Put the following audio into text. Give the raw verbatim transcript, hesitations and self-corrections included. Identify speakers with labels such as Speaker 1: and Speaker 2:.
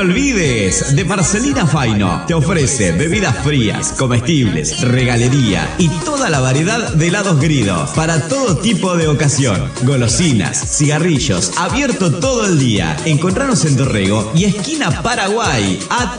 Speaker 1: olvides de Marcelina Faino. Te ofrece bebidas frías, comestibles, regalería y toda la variedad de helados Grido para todo tipo de ocasión. Golosinas, cigarrillos, abierto todo el día. Encontranos en Dorrego y esquina Paraguay.